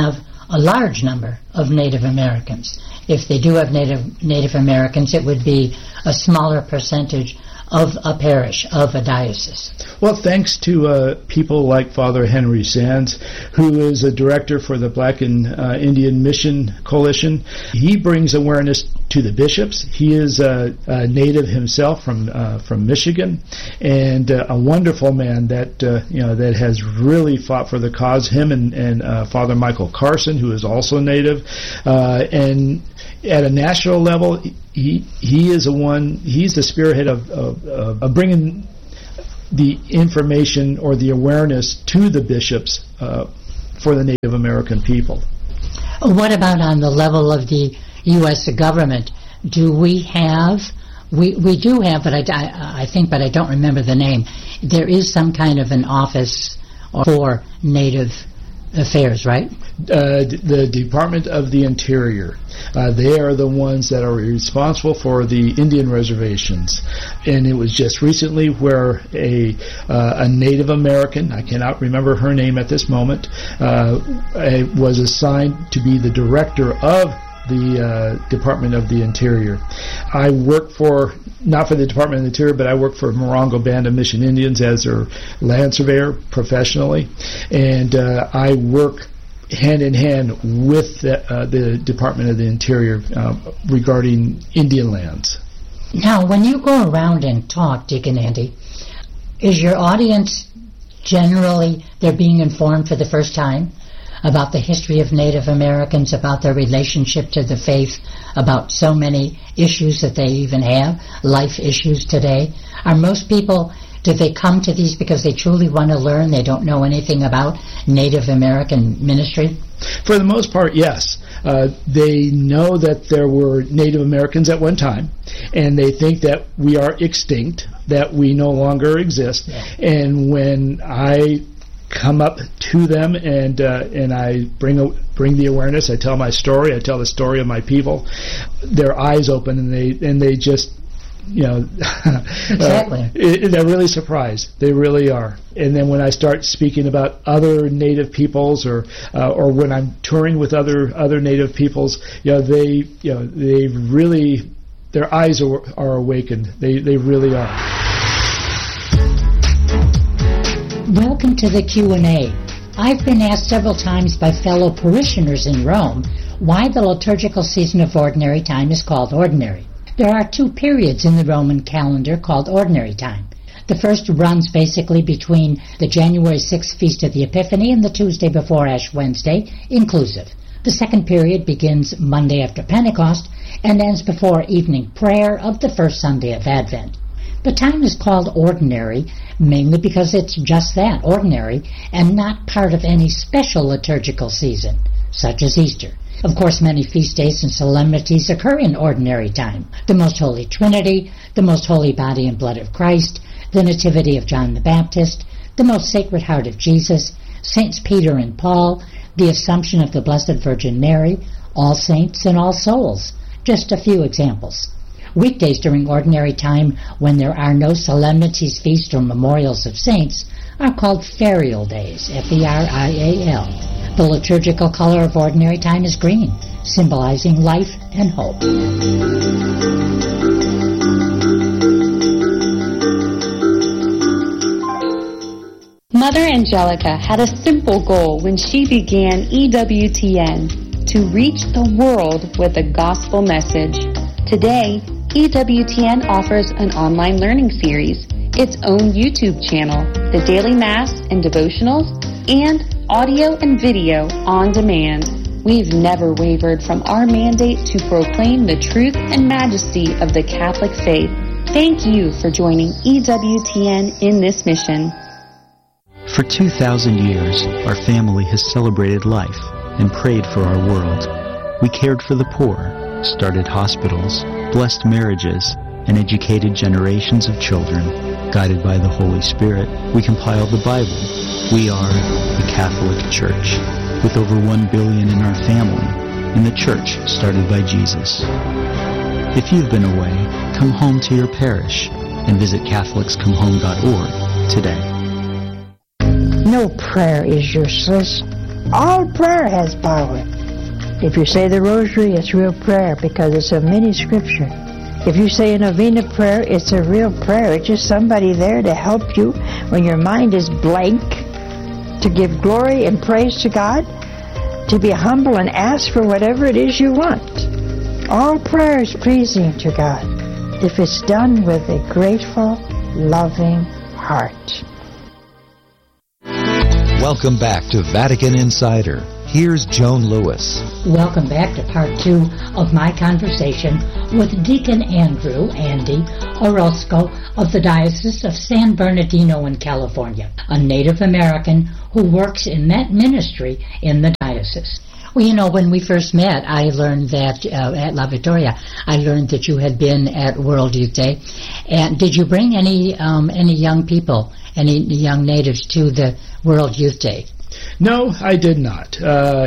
Speaker 15: a large number of Native Americans. If they do have Native Americans, it would be a smaller percentage of a parish, of a diocese.
Speaker 16: Well, thanks to people like Father Henry Sands, who is a director for the Black and Indian Mission Coalition. He brings awareness to the bishops. He is a native himself from Michigan, and a wonderful man that that has really fought for the cause. Him and Father Michael Carson, who is also native, and at a national level, he is he's the spearhead of bringing the information or the awareness to the bishops for the Native American people.
Speaker 15: What about on the level of the U.S. government? Do we have, we do have, but I think, but I don't remember the name. There is some kind of an office for Native Affairs, right?
Speaker 16: The Department of the Interior. They are the ones that are responsible for the Indian reservations. And it was just recently where a Native American, I cannot remember her name at this moment, was assigned to be the director of the Department of the Interior. I work not for the Department of the Interior, but I work for Morongo Band of Mission Indians as their land surveyor professionally. And I work hand in hand with the Department of the Interior regarding Indian lands.
Speaker 15: Now, when you go around and talk, Deacon Andy, is your audience generally, they're being informed for the first time about the history of Native Americans, about their relationship to the faith, about so many issues that they even have, life issues today? Are most people, do they come to these because they truly want to learn, they don't know anything about Native American ministry?
Speaker 16: For the most part, yes. They know that there were Native Americans at one time, and they think that we are extinct, that we no longer exist. Yeah. And when I come up to them and I bring the awareness, I tell my story, I tell the story of my people, their eyes open and they just,
Speaker 15: exactly.
Speaker 16: They're really surprised. They really are. And then when I start speaking about other Native peoples, or when I'm touring with other Native peoples, they really, their eyes are awakened. They really are.
Speaker 15: Welcome to the Q&A. I've been asked several times by fellow parishioners in Rome why the liturgical season of Ordinary Time is called Ordinary. There are two periods in the Roman calendar called Ordinary Time. The first runs basically between the January 6th Feast of the Epiphany and the Tuesday before Ash Wednesday, inclusive. The second period begins Monday after Pentecost and ends before evening prayer of the first Sunday of Advent. The time is called ordinary mainly because it's just that, ordinary, and not part of any special liturgical season, such as Easter. Of course, many feast days and solemnities occur in ordinary time. The Most Holy Trinity, the Most Holy Body and Blood of Christ, the Nativity of John the Baptist, the Most Sacred Heart of Jesus, Saints Peter and Paul, the Assumption of the Blessed Virgin Mary, All Saints and All Souls. Just a few examples. Weekdays during ordinary time, when there are no solemnities, feasts, or memorials of saints, are called ferial days, F-E-R-I-A-L. The liturgical color of ordinary time is green, symbolizing life and hope.
Speaker 17: Mother Angelica had a simple goal when she began EWTN, to reach the world with a gospel message. Today, EWTN offers an online learning series, its own YouTube channel, the Daily Mass and devotionals, and audio and video on demand. We've never wavered from our mandate to proclaim the truth and majesty of the Catholic faith. Thank you for joining EWTN in this mission.
Speaker 18: For 2,000 years, our family has celebrated life and prayed for our world. We cared for the poor, started hospitals, blessed marriages, and educated generations of children. Guided by the Holy Spirit, we compiled the Bible. We are the Catholic Church, with over 1 billion in our family, and the church started by Jesus. If you've been away, come home to your parish and visit CatholicsComeHome.org today.
Speaker 19: No prayer is useless. All prayer has power. If you say the rosary, it's real prayer because it's a mini scripture. If you say a novena prayer, it's a real prayer. It's just somebody there to help you when your mind is blank, to give glory and praise to God, to be humble and ask for whatever it is you want. All prayer is pleasing to God if it's done with a grateful, loving heart.
Speaker 20: Welcome back to Vatican Insider. Here's Joan Lewis.
Speaker 15: Welcome back to part 2 of my conversation with Deacon Andy Orozco of the Diocese of San Bernardino in California, a Native American who works in that ministry in the diocese. Well, you know, when we first met, I learned that at La Victoria, I learned that you had been at World Youth Day. And did you bring any young people, any young natives to the World Youth Day?
Speaker 16: No, I did not.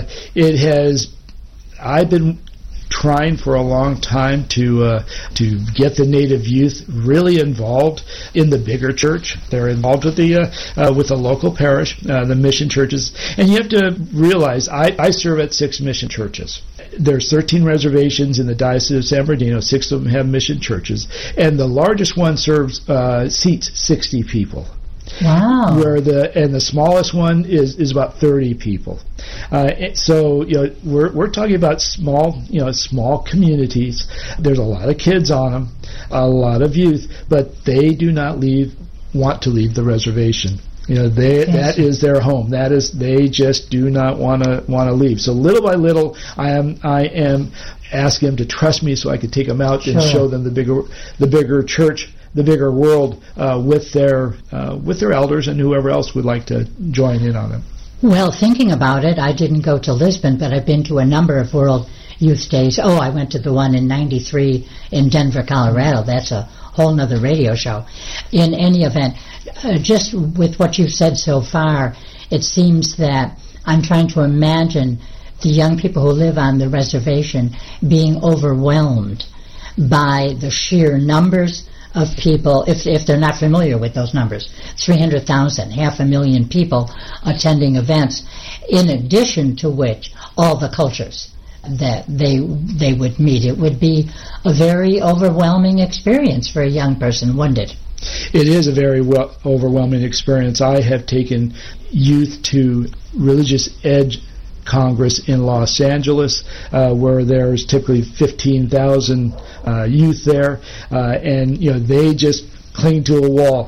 Speaker 16: I've been trying for a long time to get the Native youth really involved in the bigger church. They're involved with the local parish, the mission churches, and you have to realize I serve at 6 mission churches. There's 13 reservations in the Diocese of San Bernardino. 6 of them have mission churches, and the largest one seats 60 people.
Speaker 15: Wow!
Speaker 16: The smallest one is about 30 people. So we're talking about small communities. There's a lot of kids on them, a lot of youth, but they do not want to leave the reservation. That is their home. They just do not want to leave. So little by little, I am asking them to trust me so I can take them out and show them the bigger church, the bigger world, with their elders and whoever else would like to join in on it.
Speaker 15: Well, thinking about it, I didn't go to Lisbon, but I've been to a number of World Youth Days. Oh, I went to the one in '93 in Denver, Colorado. That's a whole nother radio show. In any event, just with what you've said so far, it seems that I'm trying to imagine the young people who live on the reservation being overwhelmed by the sheer numbers of people, if they're not familiar with those numbers. 300,000, 500,000 people attending events, in addition to which all the cultures that they would meet. It would be a very overwhelming experience for a young person, wouldn't it?
Speaker 16: It is a very overwhelming experience. I have taken youth to Religious Edge Congress in Los Angeles, where there's typically 15,000 youth there, and they just cling to a wall.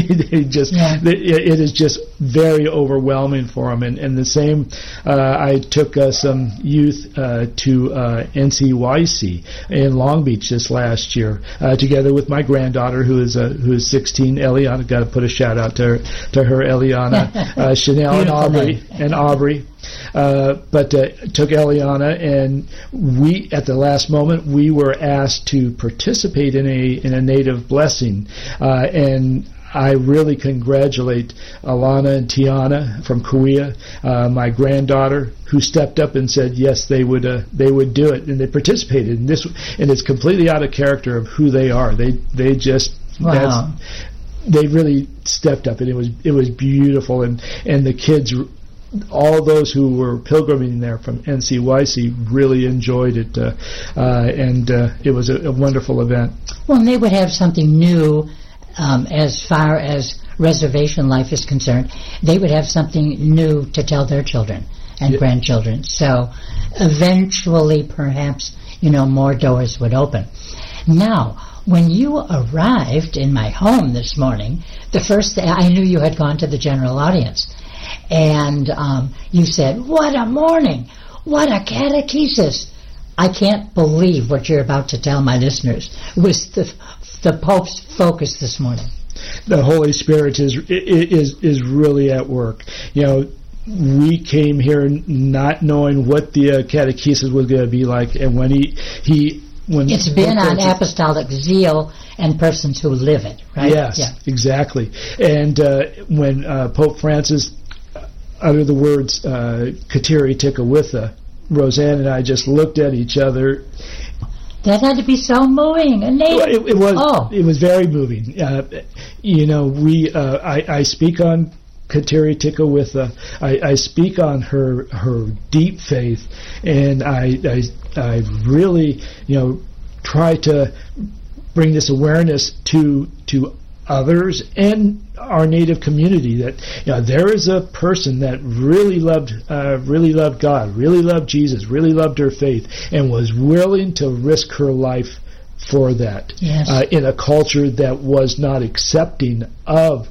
Speaker 16: It is just very overwhelming for them. And the same, I took some youth to NCYC in Long Beach this last year, together with my granddaughter who is 16, Eliana. Got to put a shout out to her, Eliana, Chanel and Aubrey. But took Eliana, and we, at the last moment, we were asked to participate in a native blessing, and I really congratulate Alana and Tiana from Kauai, my granddaughter, who stepped up and said yes, they would do it, and they participated in this, and it's completely out of character of who they are. They just
Speaker 15: wow.
Speaker 16: They really stepped up, and it was beautiful, and the kids. All those who were pilgriming there from NCYC really enjoyed it, and it was a wonderful event.
Speaker 15: Well, and they would have something new as far as reservation life is concerned. They would have something new to tell their children and grandchildren. So eventually, perhaps, more doors would open. Now, when you arrived in my home this morning, the first thing, I knew you had gone to the general audience. And you said, "What a morning! What a catechesis!" I can't believe what you're about to tell my listeners was the Pope's focus this morning.
Speaker 16: The Holy Spirit is really at work. We came here not knowing what the catechesis was going to be like, and when it's
Speaker 15: been on apostolic zeal and persons who live it, right?
Speaker 16: Yes, exactly. And when Pope Francis uttered the words "Kateri Tikawitha," Roseanne and I just looked at each other.
Speaker 15: That had to be so moving.
Speaker 16: It was very moving. I speak on Kateri Tekakwitha. I speak on her deep faith, and I really, try to bring this awareness to others and our Native community that there is a person that really loved God, really loved Jesus, really loved her faith, and was willing to risk her life for that.
Speaker 15: Yes.
Speaker 16: In a culture that was not accepting of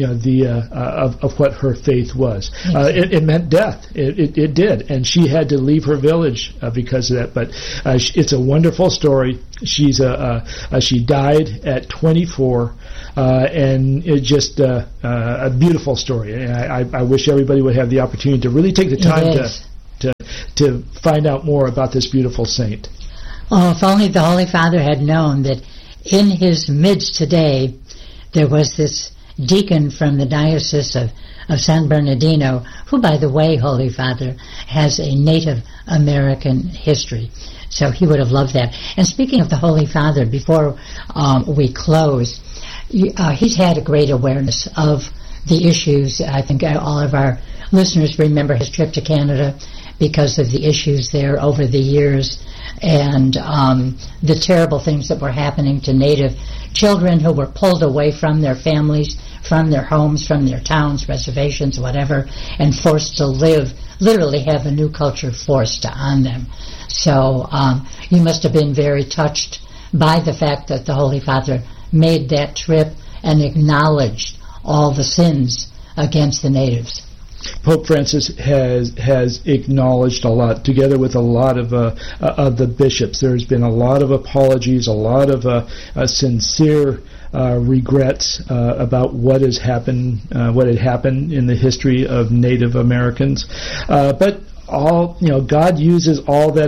Speaker 16: of what her faith was. It meant death. It did, and she had to leave her village because of that. But it's a wonderful story. She died at 24, and it's just a beautiful story. And I wish everybody would have the opportunity to really take the time to find out more about this beautiful saint.
Speaker 15: Oh, if only the Holy Father had known that in his midst today there was this deacon from the Diocese of San Bernardino, who, by the way, Holy Father, has a Native American history. So he would have loved that. And speaking of the Holy Father, before we close, he's had a great awareness of the issues. I think all of our listeners remember his trip to Canada because of the issues there over the years, and the terrible things that were happening to Native children who were pulled away from their families, from their homes, from their towns, reservations, whatever, and forced to live, literally have a new culture forced on them. So you must have been very touched by the fact that the Holy Father made that trip and acknowledged all the sins against the natives.
Speaker 16: Pope Francis has acknowledged a lot, together with a lot of the bishops. There's been a lot of apologies, a lot of sincere regrets about what had happened in the history of Native Americans. But God uses all that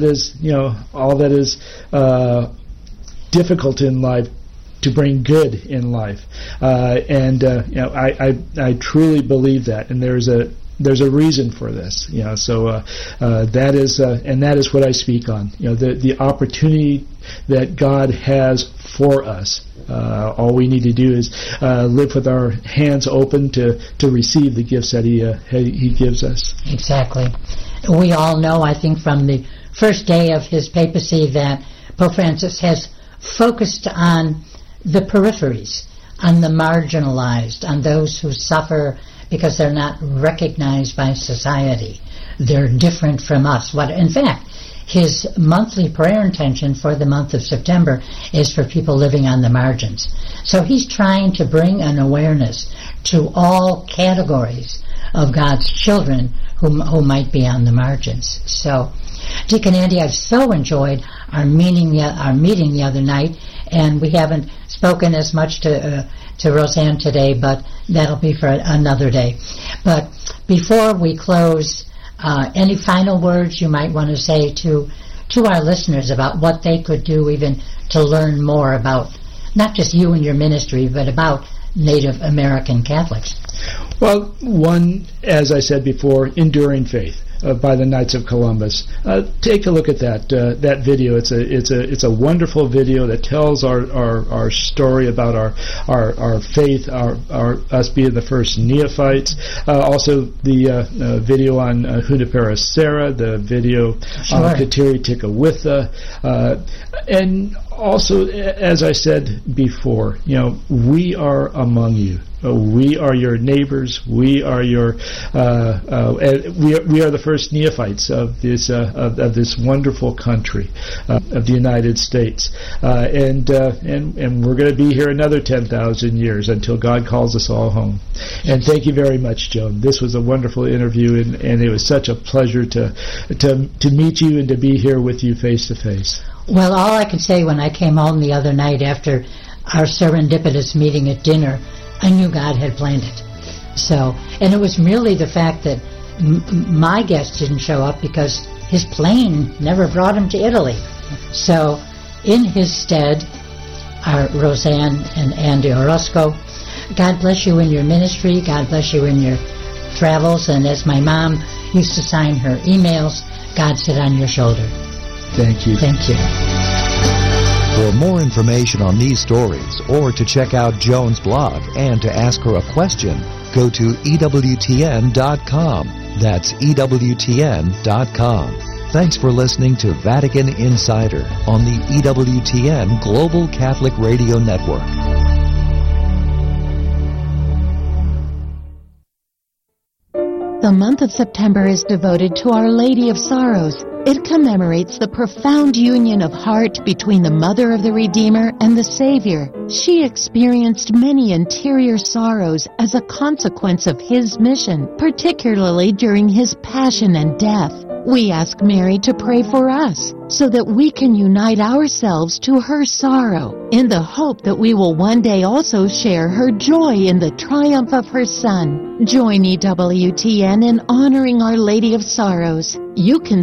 Speaker 16: is difficult in life to bring good in life, and I truly believe that, and there's a reason for this, So that is what I speak on. The opportunity that God has for us. All we need to do is live with our hands open to receive the gifts that He gives us.
Speaker 15: Exactly. We all know, I think, from the first day of his papacy that Pope Francis has focused on the peripheries, on the marginalized, on those who suffer because they're not recognized by society. They're different from us. In fact, his monthly prayer intention for the month of September is for people living on the margins. So he's trying to bring an awareness to all categories of God's children who might be on the margins. So, Deacon Andy, I've so enjoyed our meeting the other night, and we haven't spoken as much to Roseanne today, but that'll be for another day. But before we close, any final words you might want to say to our listeners about what they could do even to learn more about not just you and your ministry, but about Native American Catholics?
Speaker 16: Well, one, as I said before, enduring faith. By the Knights of Columbus. Take a look at that video. It's a wonderful video that tells our story about our faith, us being the first neophytes. Also the video on Junipero Serra, the video on Kateri Tekakwitha, and also, as I said before, we are among you. We are your neighbors. We are we are the first neophytes of this wonderful country of the United States, and we're going to be here another 10,000 years until God calls us all home. And thank you very much, Joan. This was a wonderful interview, and it was such a pleasure to meet you and to be here with you face to face.
Speaker 15: Well, all I could say when I came home the other night after our serendipitous meeting at dinner, I knew God had planned it. So, and it was really the fact that my guest didn't show up because his plane never brought him to Italy. So, in his stead, are Roseanne and Andy Orozco. God bless you in your ministry. God bless you in your travels. And as my mom used to sign her emails, God sit on your shoulder.
Speaker 16: Thank you.
Speaker 15: Thank you.
Speaker 20: For more information on these stories or to check out Joan's blog and to ask her a question, go to EWTN.com. That's EWTN.com. Thanks for listening to Vatican Insider on the EWTN Global Catholic Radio Network.
Speaker 21: The month of September is devoted to Our Lady of Sorrows. It commemorates the profound union of heart between the Mother of the Redeemer and the Savior. She experienced many interior sorrows as a consequence of His mission, particularly during His passion and death. We ask Mary to pray for us so that we can unite ourselves to her sorrow in the hope that we will one day also share her joy in the triumph of her Son. Join EWTN in honoring Our Lady of Sorrows. You can